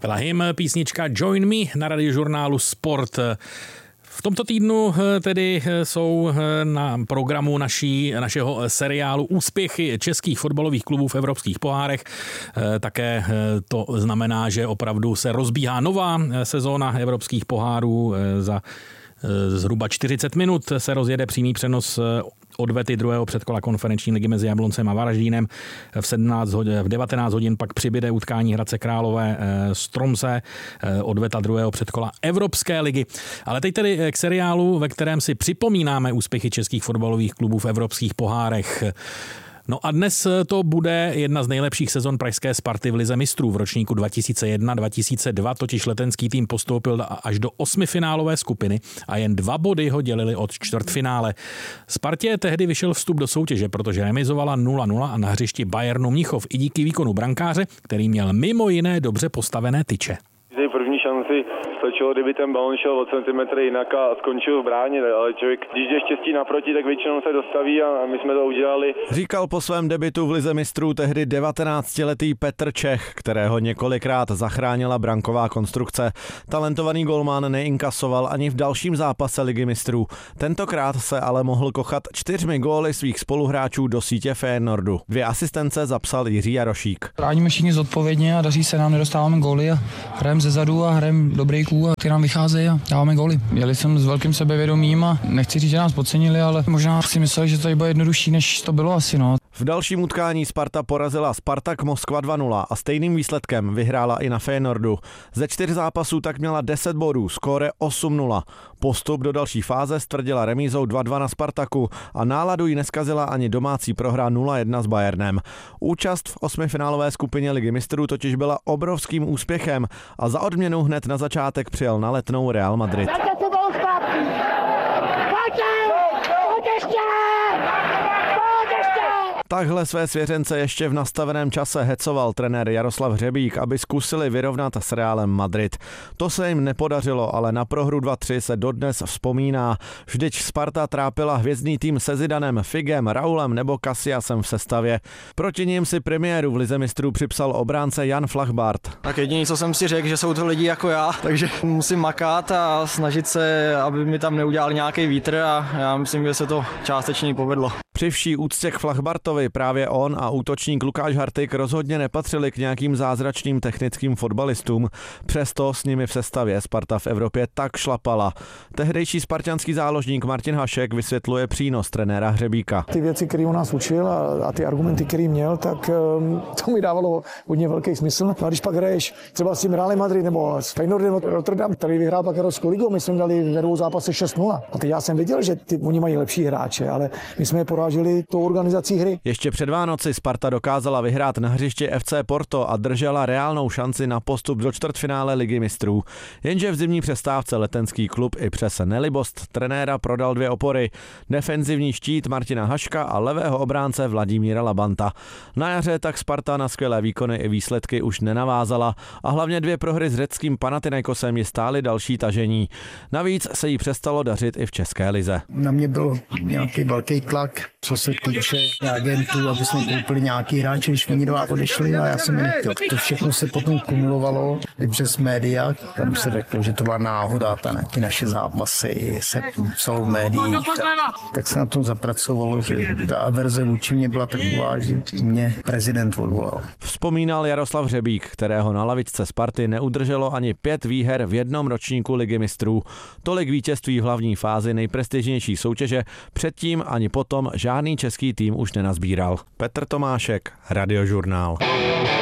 Kapela Hymn, písnička Join Me na Radiožurnálu Sport. V tomto týdnu tedy jsou na programu našeho seriálu úspěchy českých fotbalových klubů v evropských pohárech. Také to znamená, že opravdu se rozbíhá nová sezóna evropských pohárů. Za zhruba 40 minut se rozjede přímý přenos odvety druhého předkola konferenční ligy mezi Jabloncem a Varaždínem. V 19 hodin pak přibyde utkání Hradce Králové Stromse, odveta druhého předkola Evropské ligy. Ale teď tedy k seriálu, ve kterém si připomínáme úspěchy českých fotbalových klubů v evropských pohárech. No a dnes to bude jedna z nejlepších sezon pražské Sparty v lize mistrů. V ročníku 2001-2002 totiž letenský tým postoupil až do osmifinálové skupiny a jen 2 body ho dělili od čtvrtfinále. Spartě tehdy vyšel vstup do soutěže, protože remizovala 0-0 a na hřišti Bayernu Mnichov i díky výkonu brankáře, který měl mimo jiné dobře postavené tyče. První šanci stačilo, kdyby ten balon šel o centimetr jinak a skončil v bráně, ale člověk, když je štěstí naproti, tak většinou se dostaví a my jsme to udělali. Říkal po svém debutu v lize mistrů tehdy 19letý Petr Čech, kterého několikrát zachránila branková konstrukce. Talentovaný golman neinkasoval ani v dalším zápase ligy mistrů. Tentokrát se ale mohl kochat 4 góly svých spoluhráčů do sítě Feyenoordu. 2 asistence zapsal Jiří Jarošík. Bráníme všichni zodpovědně a daří se nám, nedostáváme góly a hrajeme zezadu a hrajeme dobrý kůl, a ty nám vycházejí a dáváme góly. Jeli jsem s velkým sebevědomím a nechci říct, že nás podcenili, ale možná si mysleli, že to bude jednodušší, než to bylo asi. V dalším utkání Sparta porazila Spartak Moskva 2-0 a stejným výsledkem vyhrála i na Feyenoordu. Ze 4 zápasů tak měla 10 bodů, skóre 8-0. Postup do další fáze stvrdila remízou 2-2 na Spartaku a náladu jí neskazila ani domácí prohra 0-1 s Bayernem. Účast v osmifinálové skupině ligy mistrů totiž byla obrovským úspěchem a za odměnu hned na začátek přijel na Letnou Real Madrid. Takhle své svěřence ještě v nastaveném čase hecoval trenér Jaroslav Hřebík, aby zkusili vyrovnat s Realem Madrid. To se jim nepodařilo, ale na prohru 2-3 se dodnes vzpomíná. Vždyť Sparta trápila hvězdný tým se Zidanem, Figem, Raulem nebo Casillasem v sestavě. Proti nim si premiéru v lize mistrů připsal obránce Jan Flachbart. Tak jediné, co jsem si řekl, že jsou to lidi jako já, takže musím makat a snažit se, aby mi tam neudělal nějaký vítr a já myslím, že se to částečně povedlo. Při vší úctě k Flachbartovi právě on a útočník Lukáš Hartig rozhodně nepatřili k nějakým zázračným technickým fotbalistům. Přesto s nimi v sestavě Sparta v Evropě tak šlapala. Tehdejší spartanský záložník Martin Hašek vysvětluje přínos trenéra Hřebíka. Ty věci, které on nás učil a ty argumenty, které měl, tak to mi dávalo hodně velký smysl. A když pak hraješ třeba s tím Realem Madrid nebo s Feyenoordem Rotterdam, který vyhrál pak Evropskou ligu, my jsme dali ve 2 zápase 6-0. A teď já jsem věděl, že oni mají lepší hráče, ale my jsme je poráželi tou organizací hry. Ještě před Vánoci Sparta dokázala vyhrát na hřišti FC Porto a držela reálnou šanci na postup do čtvrtfinále ligy mistrů. Jenže v zimní přestávce letenský klub i přes nelibost trenéra prodal 2 opory. Defenzivní štít Martina Haška a levého obránce Vladimíra Labanta. Na jaře tak Sparta na skvělé výkony i výsledky už nenavázala a hlavně 2 prohry s řeckým Panathinaikosem ji stály další tažení. Navíc se jí přestalo dařit i v české lize. Na mě byl nějaký velký tlak, co se týče agentů, aby jsme koupili nějaký hráče, když oni do vás odešli a já jsem je nechtěl. To všechno se potom kumulovalo i přes média, tam se řeklo, že to byla náhoda, ty naše zápasy se psalo v médiích. Tak se na tom zapracovalo, že ta verze vůči mě byla taková, že mě prezident odvolal. Vzpomínal Jaroslav Hřebík, kterého na lavičce Sparty neudrželo ani 5 výher v jednom ročníku ligy mistrů. Tolik vítězství v hlavní fázi nejprestižnější soutěže, předtím ani potom žádný český tým už nenazbíral. Petr Tomášek, Radiožurnál.